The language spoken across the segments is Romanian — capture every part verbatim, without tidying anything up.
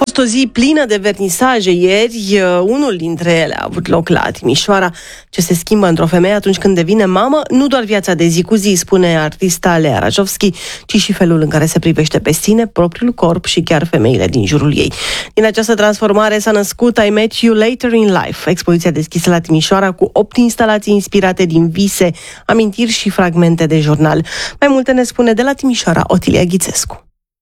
A fost o zi plină de vernisaje ieri. Unul dintre ele a avut loc la Timișoara. Ce se schimbă într-o femeie atunci când devine mamă, nu doar viața de zi cu zi, spune artista Lea Rajovski, ci și felul în care se privește pe sine, propriul corp și chiar femeile din jurul ei. Din această transformare s-a născut I Met You Later in Life, expoziția deschisă la Timișoara cu opt instalații inspirate din vise, amintiri și fragmente de jurnal. Mai multe ne spune de la Timișoara Otilia Ghițescu.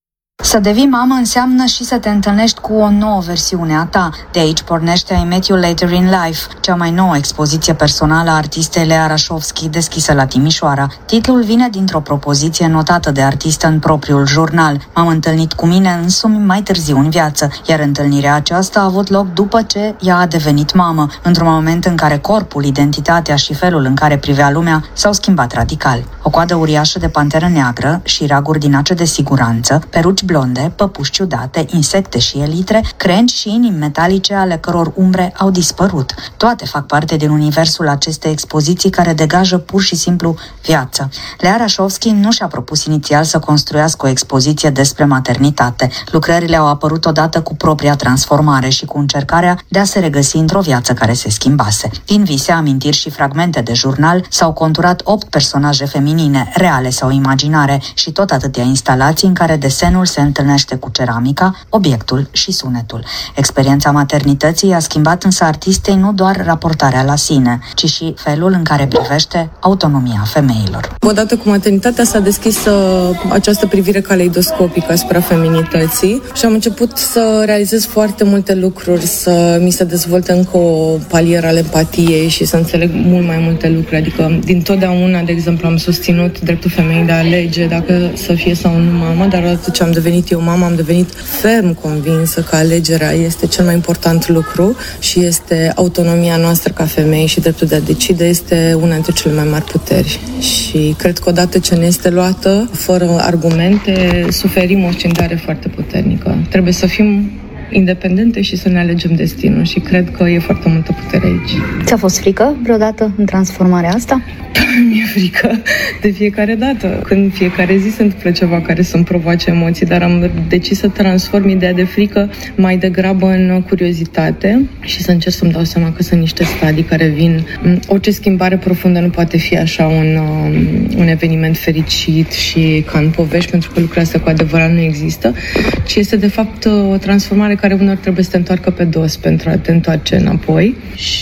Să devii mamă înseamnă și să te întâlnești cu o nouă versiune a ta. De aici pornește I Met You Later in Life, cea mai nouă expoziție personală a artistei Lea Rajovski deschisă la Timișoara. Titlul vine dintr-o propoziție notată de artistă în propriul jurnal. M-am întâlnit cu mine însumi mai târziu în viață, iar întâlnirea aceasta a avut loc după ce ea a devenit mamă, într-un moment în care corpul, identitatea și felul în care privea lumea s-au schimbat radical. O coadă uriașă de panteră neagră și raguri din ace de siguranță, peruci blonde, păpuși ciudate, insecte și elitre, crengi și inimi metalice ale căror umbre au dispărut. Toate fac parte din universul acestei expoziții care degajă pur și simplu viață. Lea Rajovski nu și-a propus inițial să construiască o expoziție despre maternitate. Lucrările au apărut odată cu propria transformare și cu încercarea de a se regăsi într-o viață care se schimbase. Din vise, amintiri și fragmente de jurnal s-au conturat opt personaje feminine, reale sau imaginare, și tot atâtea instalații în care desenul se întâlnește cu ceramica, obiectul și sunetul. Experiența maternității a schimbat însă artistei nu doar raportarea la sine, ci și felul în care privește autonomia femeilor. Odată cu maternitatea s-a deschis uh, această privire caleidoscopică asupra feminității și am început să realizez foarte multe lucruri, să mi se dezvolte încă o palieră al empatiei și să înțeleg mult mai multe lucruri. Adică, din totdeauna, de exemplu, am susținut dreptul femeii de a alege dacă să fie sau nu mamă, dar odată ce am devenit eu mamă, am devenit ferm convinsă că alegerea este cel mai important lucru și este autonomia noastră ca femei și dreptul de a decide este una dintre cele mai mari puteri. Și cred că odată ce ne este luată, fără argumente, suferim o scindare foarte puternică. Trebuie să fim independente și să ne alegem destinul și cred că e foarte multă putere aici. Ți-a fost frică vreodată în transformarea asta? Mi-e frică de fiecare dată. Când fiecare zi se întâmplă ceva care să-mi provoace emoții, dar am decis să transform ideea de frică mai degrabă în curiozitate și să încerc să-mi dau seama că sunt niște stadii care vin. Orice schimbare profundă nu poate fi așa un, un eveniment fericit și ca în povești, pentru că lucrurile astea cu adevărat nu există, ci este de fapt o transformare care uneori trebuie să te întoarcă pe dos pentru a te întoarce înapoi.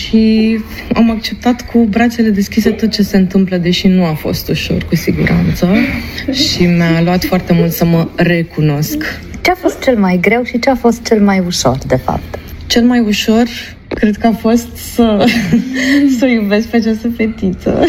Și am acceptat cu brațele deschise tot ce se întâmplă, deși nu a fost ușor, cu siguranță. Și mi-a luat foarte mult să mă recunosc. Ce a fost cel mai greu și ce a fost cel mai ușor, de fapt? Cel mai ușor, cred că a fost să, să iubesc pe această fetiță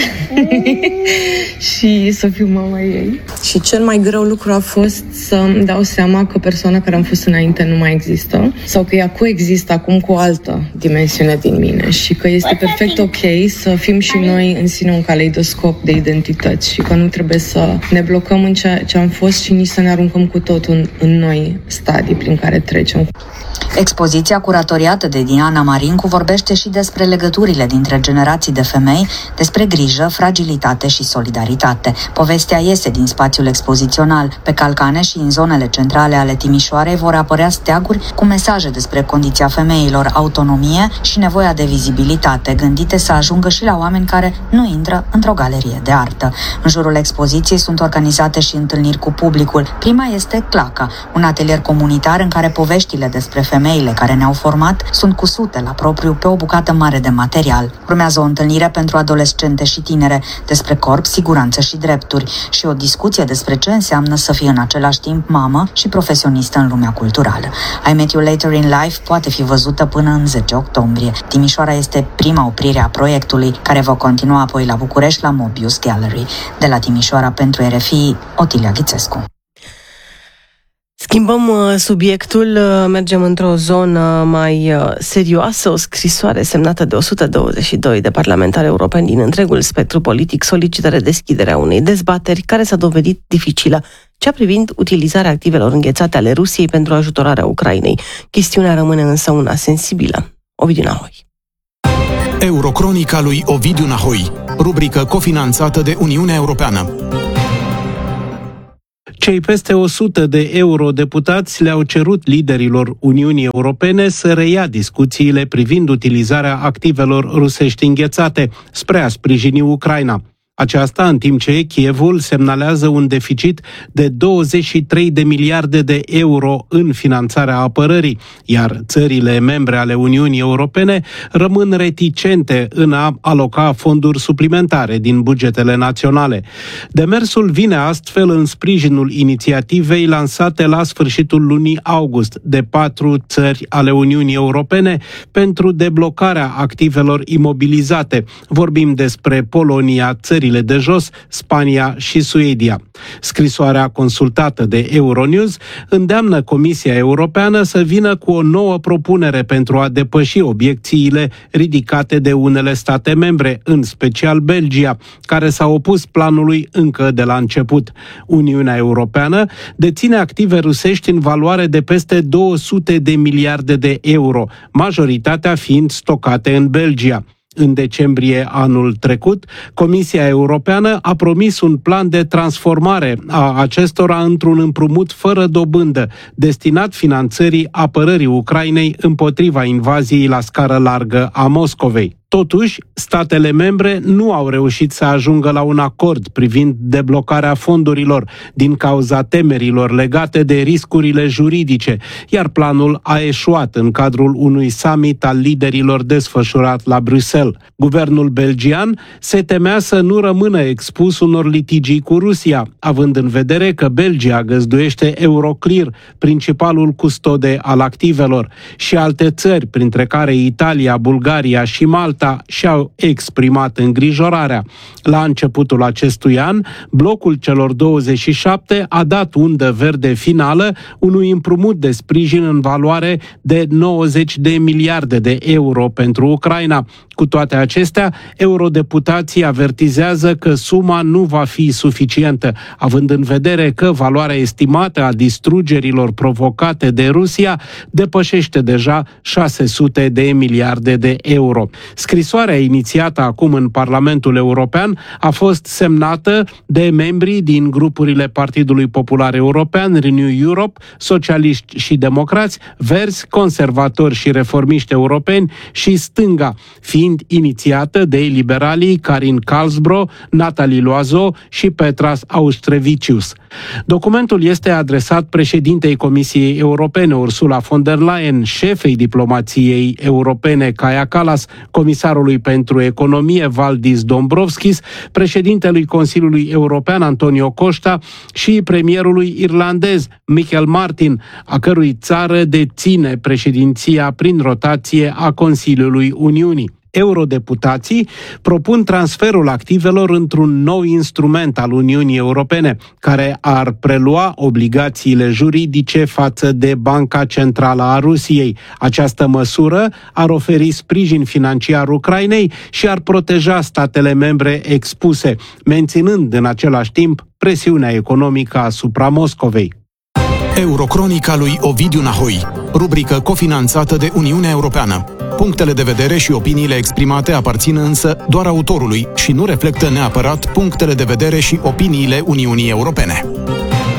și să fiu mama ei. Și cel mai greu lucru a fost să-mi dau seama că persoana care am fost înainte nu mai există sau că ea coexistă acum cu o altă dimensiune din mine și că este perfect ok să fim și noi în sine un caleidoscop de identități și că nu trebuie să ne blocăm în ceea ce am fost și nici să ne aruncăm cu totul în, în noi stadii prin care trecem. Expoziția curatoriată de Diana Marincu vorbește și despre legăturile dintre generații de femei, despre grijă, fragilitate și solidaritate. Povestea iese din spațiul expozițional. Pe calcane și în zonele centrale ale Timișoarei vor apărea steaguri cu mesaje despre condiția femeilor, autonomie și nevoia de vizibilitate, gândite să ajungă și la oameni care nu intră într-o galerie de artă. În jurul expoziției sunt organizate și întâlniri cu publicul. Prima este Claca, un atelier comunitar în care poveștile despre femeile care ne-au format sunt cusute la propriu pe o bucată mare de material. Urmează o întâlnire pentru adolescente și tinere despre corp, siguranță și drepturi și o discuție despre ce înseamnă să fii în același timp mamă și profesionistă în lumea culturală. I Met You Later in Life poate fi văzută până în zece octombrie. Timișoara este prima oprire a proiectului, care va continua apoi la București la Mobius Gallery. De la Timișoara pentru R F I, Otilia Ghițescu. Schimbăm subiectul, mergem într-o zonă mai serioasă. O scrisoare semnată de o sută douăzeci și doi de parlamentari europeni din întregul spectru politic solicită redeschiderea unei dezbateri care s-a dovedit dificilă, cea privind utilizarea activelor înghețate ale Rusiei pentru ajutorarea Ucrainei. Chestiunea rămâne însă una sensibilă. Ovidiu Nahoi. Eurocronica lui Ovidiu Nahoi, rubrică cofinanțată de Uniunea Europeană. Cei peste o sută de eurodeputați le-au cerut liderilor Uniunii Europene să reia discuțiile privind utilizarea activelor rusești înghețate spre a sprijini Ucraina. Aceasta în timp ce Kievul semnalează un deficit de douăzeci și trei de miliarde de euro în finanțarea apărării, iar țările membre ale Uniunii Europene rămân reticente în a aloca fonduri suplimentare din bugetele naționale. Demersul vine astfel în sprijinul inițiativei lansate la sfârșitul lunii august de patru țări ale Uniunii Europene pentru deblocarea activelor imobilizate. Vorbim despre Polonia, țările de jos, Spania și Suedia. Scrisoarea consultată de Euronews îndeamnă Comisia Europeană să vină cu o nouă propunere pentru a depăși obiecțiile ridicate de unele state membre, în special Belgia, care s-a opus planului încă de la început. Uniunea Europeană deține active rusești în valoare de peste două sute de miliarde de euro, majoritatea fiind stocate în Belgia. În decembrie anul trecut, Comisia Europeană a promis un plan de transformare a acestora într-un împrumut fără dobândă, destinat finanțării apărării Ucrainei împotriva invaziei la scară largă a Moscovei. Totuși, statele membre nu au reușit să ajungă la un acord privind deblocarea fondurilor din cauza temerilor legate de riscurile juridice, iar planul a eșuat în cadrul unui summit al liderilor desfășurat la Bruxelles. Guvernul belgian se temea să nu rămână expus unor litigii cu Rusia, având în vedere că Belgia găzduiește Euroclear, principalul custode al activelor, și alte țări, printre care Italia, Bulgaria și Malta, și-au exprimat îngrijorarea. La începutul acestui an, blocul celor douăzeci și șapte a dat undă verde finală unui împrumut de sprijin în valoare de nouăzeci de miliarde de euro pentru Ucraina. Cu toate acestea, eurodeputații avertizează că suma nu va fi suficientă, având în vedere că valoarea estimată a distrugerilor provocate de Rusia depășește deja șase sute de miliarde de euro. Scrisoarea inițiată acum în Parlamentul European a fost semnată de membrii din grupurile Partidului Popular European, Renew Europe, Socialiști și Democrați, Verzi, Conservatori și Reformiști Europeni și Stânga, fiind inițiată de liberalii Karin Karlsbro, Natalie Loiseau și Petras Austrevicius. Documentul este adresat președintei Comisiei Europene, Ursula von der Leyen, șefei diplomației europene, Kaja Kallas, comisarului pentru economie, Valdis Dombrovskis, președintelui Consiliului European, Antonio Costa, și premierului irlandez, Michael Martin, a cărui țară deține președinția prin rotație a Consiliului Uniunii. Eurodeputații propun transferul activelor într-un nou instrument al Uniunii Europene, care ar prelua obligațiile juridice față de Banca Centrală a Rusiei. Această măsură ar oferi sprijin financiar Ucrainei și ar proteja statele membre expuse, menținând în același timp presiunea economică asupra Moscovei. Eurocronica lui Ovidiu Nahoi, rubrică cofinanțată de Uniunea Europeană. Punctele de vedere și opiniile exprimate aparțin însă doar autorului și nu reflectă neapărat punctele de vedere și opiniile Uniunii Europene.